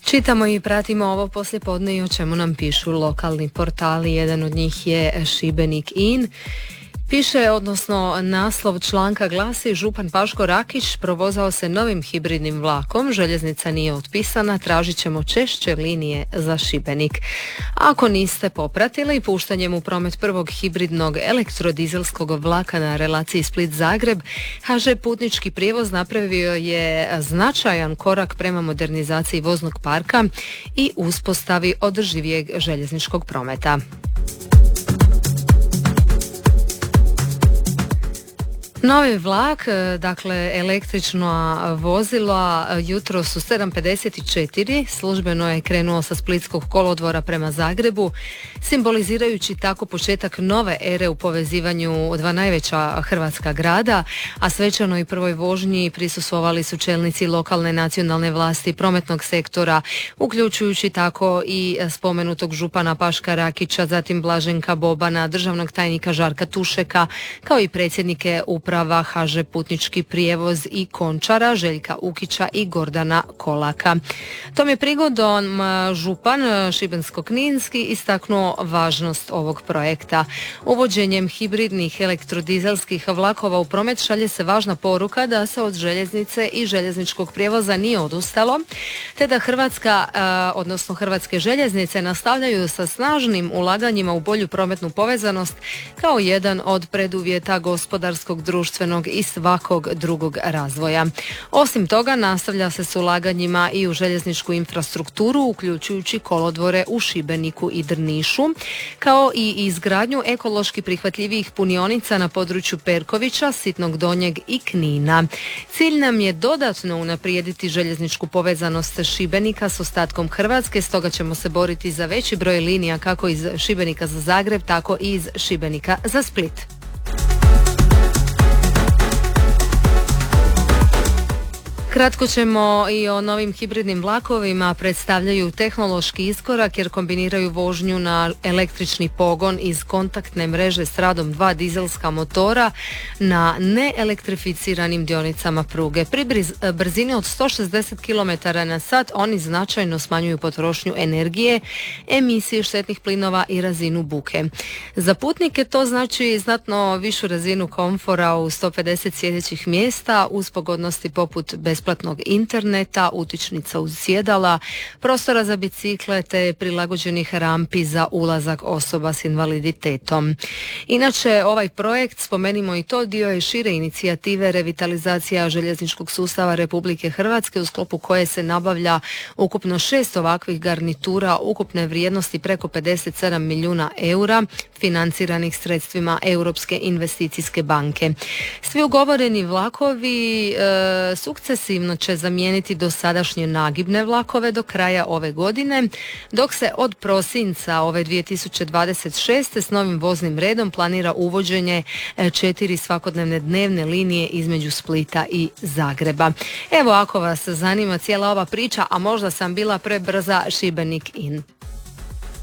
Čitamo i pratimo ovo poslijepodne i o čemu nam pišu lokalni portali. Jedan od njih je Šibenik In. Piše, odnosno naslov članka glasi: župan Paško Rakić provozao se novim hibridnim vlakom, željeznica nije otpisana, tražit ćemo češće linije za Šibenik. Ako niste popratili, puštanjem u promet prvog hibridnog elektrodizelskog vlaka na relaciji Split-Zagreb, HŽ Putnički prijevoz napravio je značajan korak prema modernizaciji voznog parka i uspostavi održivijeg željezničkog prometa. Novi vlak, dakle električna vozila, jutro su 7:54, službeno je krenuo sa Splitskog kolodvora prema Zagrebu, simbolizirajući tako početak nove ere u povezivanju dva najveća hrvatska grada, a svečanoj prvoj vožnji prisustvovali su čelnici lokalne nacionalne vlasti, prometnog sektora, uključujući tako i spomenutog župana Paška Rakića, zatim Blaženka Bobana, državnog tajnika Žarka Tušeka, kao i predsjednike uprava HŽ Putnički prijevoz i Končara, Željka Ukića i Gordana Kolaka. Tom je prigodom župan Šibensko-kninski istaknuo važnost ovog projekta. Uvođenjem hibridnih elektrodizelskih vlakova u promet šalje se važna poruka da se od željeznice i željezničkog prijevoza nije odustalo, te da Hrvatske željeznice nastavljaju sa snažnim ulaganjima u bolju prometnu povezanost kao jedan od preduvjeta gospodarskog, društvenog i svakog drugog razvoja. Osim toga, nastavlja se s ulaganjima i u željezničku infrastrukturu, uključujući kolodvore u Šibeniku i Drnišu, kao i izgradnju ekološki prihvatljivih punionica na području Perkovića, Sitnog Donjeg i Knina. Cilj nam je dodatno unaprijediti željezničku povezanost Šibenika s ostatkom Hrvatske, stoga ćemo se boriti za veći broj linija kako iz Šibenika za Zagreb, tako i iz Šibenika za Split. Kratko ćemo i o novim hibridnim vlakovima. Predstavljaju tehnološki iskorak jer kombiniraju vožnju na električni pogon iz kontaktne mreže s radom dva dizelska motora na neelektrificiranim dionicama pruge. Pri brzini od 160 km/h oni značajno smanjuju potrošnju energije, emisije štetnih plinova i razinu buke. Za putnike to znači znatno višu razinu komfora u 150 sjedećih mjesta uz pogodnosti poput besplatnog interneta, utičnica uz sjedala, prostora za bicikle te prilagođenih rampi za ulazak osoba s invaliditetom. Inače, ovaj projekt, spomenimo i to, dio je šire inicijative revitalizacija željezničkog sustava Republike Hrvatske, u sklopu koje se nabavlja ukupno 6 ovakvih garnitura ukupne vrijednosti preko 57 milijuna eura, financiranih sredstvima Europske investicijske banke. Svi ugovoreni vlakovi sukcesivno će zamijeniti dosadašnje nagibne vlakove do kraja ove godine, dok se od prosinca ove 2026. s novim voznim redom planira uvođenje 4 svakodnevne dnevne linije između Splita i Zagreba. Evo, ako vas zanima cijela ova priča, a možda sam bila prebrza, Šibenik In.